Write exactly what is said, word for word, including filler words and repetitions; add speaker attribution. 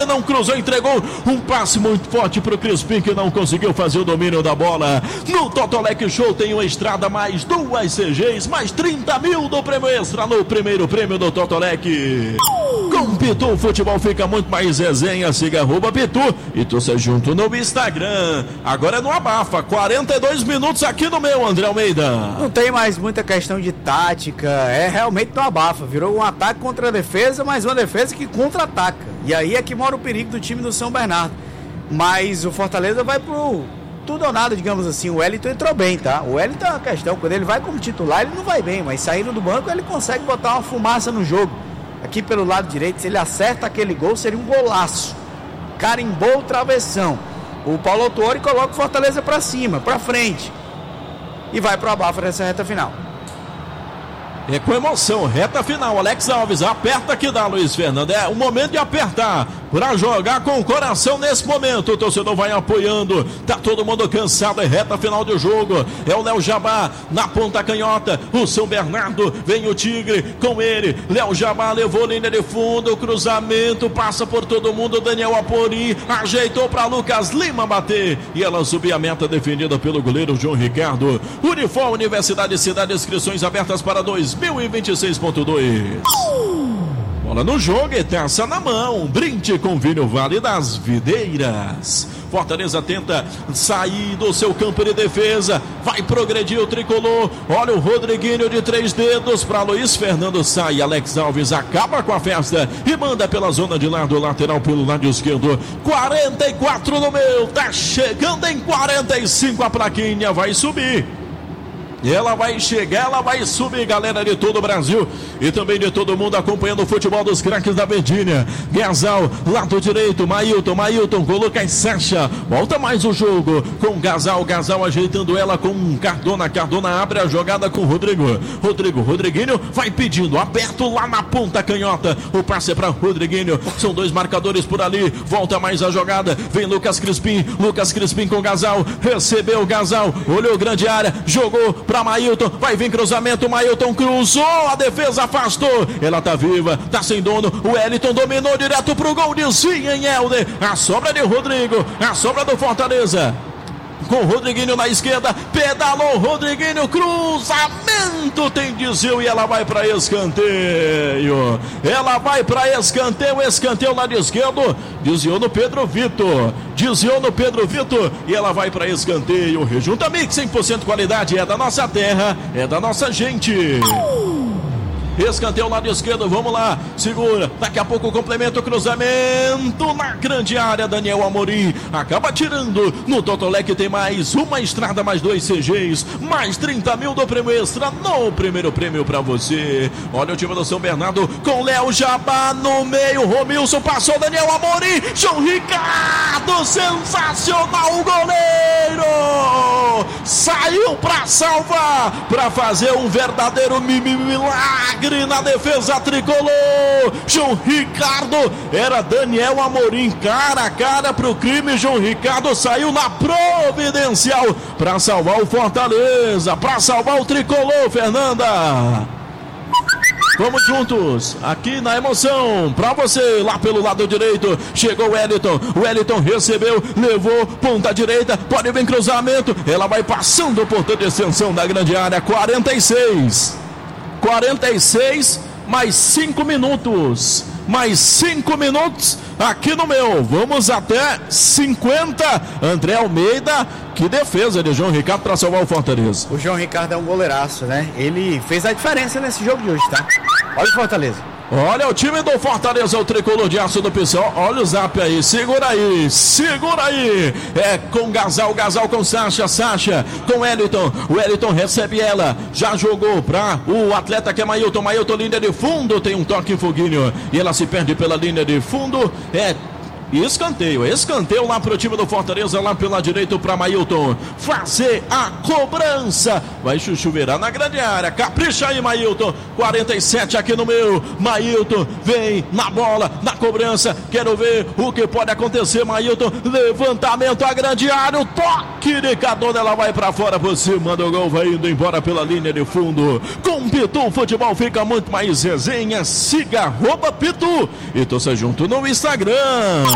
Speaker 1: não cruzou, entregou um passe muito forte pro Crispim, que não conseguiu fazer o domínio da bola. No Totolec Show tem uma estrada, mais duas C Gs, mais trinta mil do prêmio extra no primeiro prêmio do Totolec. Com Pitu, o futebol fica muito mais resenha. Siga arroba Pitu e torça junto no Instagram. Agora é no Abafa, quarenta e dois minutos aqui no meu, André Almeida.
Speaker 2: Não tem mais muita questão de tática, é realmente no Abafa. Virou um ataque contra a defesa, mas uma defesa que contra-ataca. E aí é que mora o perigo do time do São Bernardo. Mas o Fortaleza vai pro tudo ou nada, digamos assim. O Wellington entrou bem, tá? O Wellington é uma questão, quando ele vai como titular, ele não vai bem, mas saindo do banco ele consegue botar uma fumaça no jogo. Aqui pelo lado direito, se ele acerta aquele gol, seria um golaço. Carimbou o travessão. O Paulo Autuori coloca o Fortaleza pra cima, pra frente. E vai pro Abafa nessa reta final.
Speaker 1: É com emoção, reta final. Alex Alves aperta que dá, Luiz Fernando. É o momento de apertar para jogar com o coração nesse momento. O torcedor vai apoiando. Tá todo mundo cansado. É reta final do jogo. É o Léo Jabá na ponta canhota. O São Bernardo, vem o Tigre com ele. Léo Jabá levou linha de fundo. Cruzamento, passa por todo mundo. Daniel Aporim ajeitou para Lucas Lima bater. E ela subiu a meta defendida pelo goleiro João Ricardo. Unifor Universidade Cidade, inscrições abertas para dois mil e vinte e seis ponto dois. Bola no jogo e taça na mão. Brinde com vinho Vale das Videiras. Fortaleza tenta sair do seu campo de defesa. Vai progredir o tricolor. Olha o Rodriguinho de três dedos para Luiz Fernando. Sai. Alex Alves acaba com a festa e manda pela zona de lado lateral pelo lado esquerdo. quarenta e quatro no meu. Tá chegando em quarenta e cinco. A plaquinha vai subir. Ela vai chegar, ela vai subir, galera de todo o Brasil e também de todo mundo acompanhando o futebol dos craques da Verdinha. Gasal, lado direito, Mailton, Mailton, coloca em Sacha, volta mais o jogo com Gasal, Gasal ajeitando ela com Cardona, Cardona abre a jogada com Rodrigo, Rodrigo, Rodriguinho vai pedindo, aberto lá na ponta canhota, o passe é para Rodriguinho, são dois marcadores por ali, volta mais a jogada, vem Lucas Crispim, Lucas Crispim com Gasal, recebeu Gasal, olhou grande área, jogou para Mailton, vai vir cruzamento, Mailton cruzou, a defesa afastou, ela tá viva, tá sem dono, o Wellington dominou direto pro gol de Zinha em Helder, a sobra de Rodrigo, a sobra do Fortaleza, com o Rodriguinho na esquerda, pedalou Rodriguinho, cruzamento, tem desvio e ela vai para escanteio, ela vai para escanteio, escanteio lado esquerdo, desviou no Pedro Vitor, desviou no Pedro Vitor e ela vai para escanteio. Rejunta Mix, cem por cento qualidade, é da nossa terra, é da nossa gente. Escanteio lado esquerdo, vamos lá, segura, daqui a pouco complementa o cruzamento na grande área, Daniel Amorim acaba tirando, no Totolec tem mais uma estrada, mais dois C Gs, mais trinta mil do prêmio extra no primeiro prêmio pra você. Olha o time do São Bernardo com Léo Jabá no meio, Romilson passou, Daniel Amorim, João Ricardo, sensacional o goleiro, saiu pra salvar, pra fazer um verdadeiro milagre na defesa tricolor. João Ricardo, era Daniel Amorim cara a cara pro crime. João Ricardo saiu na providencial para salvar o Fortaleza, para salvar o tricolor, Fernanda. Vamos juntos, aqui na emoção, pra você, lá pelo lado direito, chegou o Wellington, o Wellington recebeu, levou, ponta direita, pode vir cruzamento, ela vai passando por toda a extensão da grande área, quarenta e seis, quarenta e seis, mais cinco minutos, mais cinco minutos, aqui no meu, vamos até cinquenta, André Almeida, que defesa de João Ricardo para salvar o Fortaleza.
Speaker 2: O João Ricardo é um goleiraço, né? Ele fez a diferença nesse jogo de hoje, tá? Olha o Fortaleza.
Speaker 1: Olha o time do Fortaleza, o tricolor de aço do P C O. Olha o zap aí, segura aí, segura aí. É com Gasal, Gasal com Sacha, Sacha com Wellington. O Wellington recebe ela, já jogou pra o atleta que é Mailton. Mailton, linha de fundo, tem um toque em Foguinho. E ela se perde pela linha de fundo. É escanteio, escanteio lá pro time do Fortaleza, lá pela direita para Mailton fazer a cobrança, vai chuchuveirar na grande área, capricha aí Mailton, quarenta e sete aqui no meu, Mailton vem na bola, na cobrança, quero ver o que pode acontecer, Mailton, levantamento à grande área, o toque de Cardona, ela vai para fora, você manda o gol, vai indo embora pela linha de fundo, com Pitu, o futebol fica muito mais resenha, siga arroba Pitu e torça junto no Instagram.